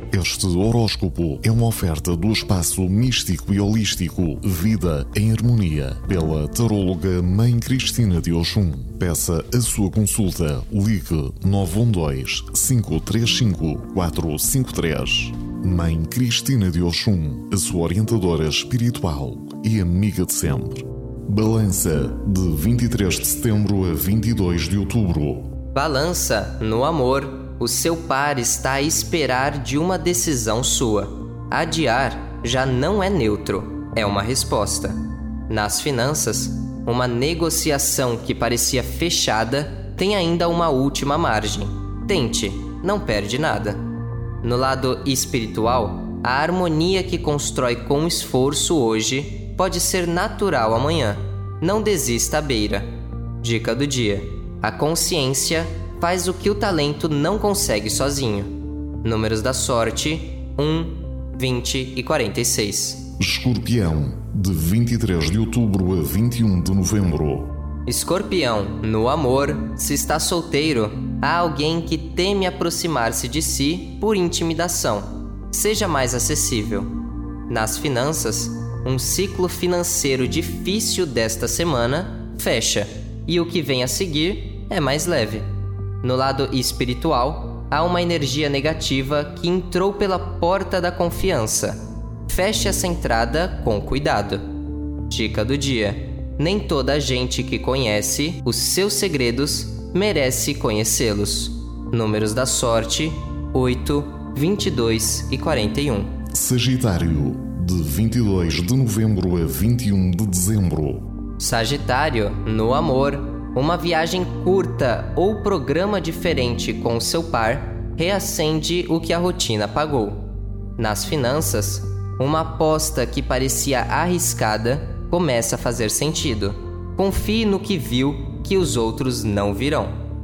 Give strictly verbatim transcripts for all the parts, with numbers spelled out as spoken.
Este horóscopo é uma oferta do espaço místico e holístico Vida em Harmonia, pela taróloga Mãe Cristina de Oxum. Peça a sua consulta. Ligue nove um dois, cinco três cinco, quatro cinco três. Mãe Cristina de Oxum, a sua orientadora espiritual e amiga de sempre. Balança, de vinte e três de setembro a vinte e dois de outubro. Balança, no amor, o seu par está a esperar de uma decisão sua. Adiar já não é neutro, é uma resposta. Nas finanças, uma negociação que parecia fechada tem ainda uma última margem. Tente, não perde nada. No lado espiritual, a harmonia que constrói com esforço hoje pode ser natural amanhã. Não desista à beira. Dica do dia: a consciência faz o que o talento não consegue sozinho. Números da sorte: um, vinte e quarenta e seis. Escorpião, de vinte e três de outubro a vinte e um de novembro. Escorpião, no amor, se está solteiro, há alguém que teme aproximar-se de si por intimidação. Seja mais acessível. Nas finanças, um ciclo financeiro difícil desta semana fecha, e o que vem a seguir é mais leve. No lado espiritual, há uma energia negativa que entrou pela porta da confiança. Feche essa entrada com cuidado. Dica do dia: nem toda a gente que conhece os seus segredos merece conhecê-los. Números da sorte: oito, vinte e dois e quarenta e um. Sagitário, de vinte e dois de novembro a vinte e um de dezembro. Sagitário, no amor, uma viagem curta ou programa diferente com o seu par reacende o que a rotina apagou. Nas finanças, uma aposta que parecia arriscada começa a fazer sentido. Confie no que viu, que os outros não virão.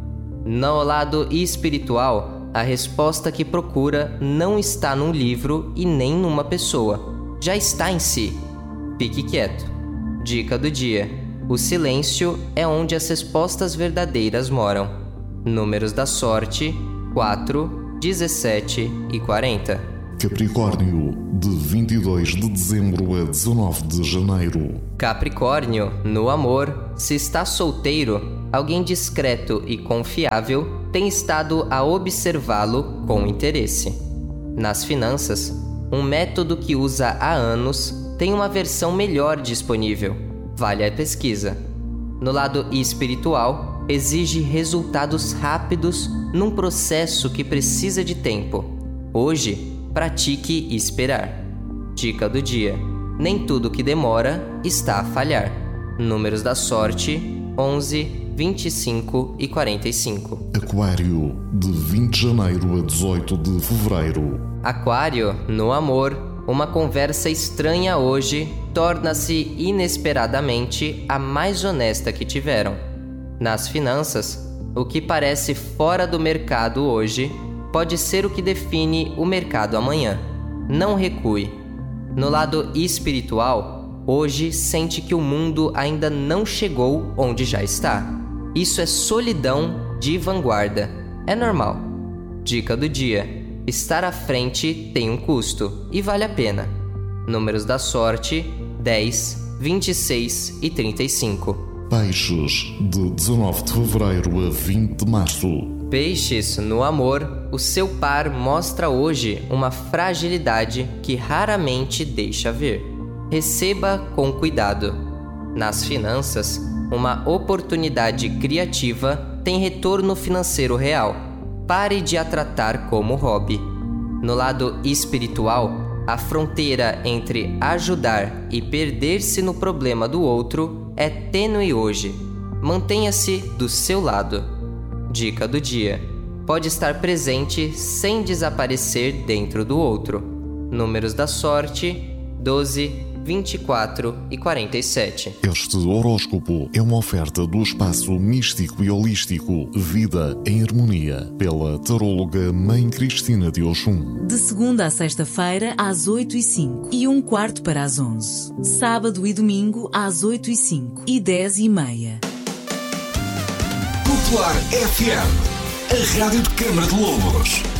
No lado espiritual, a resposta que procura não está num livro e nem numa pessoa. Já está em si. Fique quieto. Dica do dia: o silêncio é onde as respostas verdadeiras moram. Números da sorte: quatro, dezessete e quarenta. Capricórnio, de vinte e dois de dezembro a dezenove de janeiro. Capricórnio, no amor, se está solteiro, alguém discreto e confiável tem estado a observá-lo com interesse. Nas finanças, um método que usa há anos tem uma versão melhor disponível. Vale a pesquisa. No lado espiritual, exige resultados rápidos num processo que precisa de tempo. Hoje, pratique esperar. Dica do dia: nem tudo que demora está a falhar. Números da sorte: onze, vinte e cinco e quarenta e cinco. Aquário, de vinte de janeiro a dezoito de fevereiro. Aquário, no amor, uma conversa estranha hoje torna-se inesperadamente a mais honesta que tiveram. Nas finanças, o que parece fora do mercado hoje pode ser o que define o mercado amanhã. Não recue. No lado espiritual, hoje sente que o mundo ainda não chegou onde já está. Isso é solidão de vanguarda. É normal. Dica do dia: estar à frente tem um custo e vale a pena. Números da sorte: dez, vinte e seis e trinta e cinco. Peixes, de dezenove de fevereiro a vinte de março. Peixes, no amor, o seu par mostra hoje uma fragilidade que raramente deixa ver. Receba com cuidado. Nas finanças, uma oportunidade criativa tem retorno financeiro real. Pare de a tratar como hobby. No lado espiritual, a fronteira entre ajudar e perder-se no problema do outro é tênue hoje. Mantenha-se do seu lado. Dica do dia: pode estar presente sem desaparecer dentro do outro. Números da sorte: doze, vinte e quatro e quarenta e sete. Este horóscopo é uma oferta do espaço místico e holístico Vida em Harmonia, pela taróloga Mãe Cristina de Oxum. De segunda a sexta-feira, às oito e cinco e um quarto para as onze. Sábado e domingo, às oito e cinco e dez e meia. Popular F M, a rádio de Câmara de Lobos.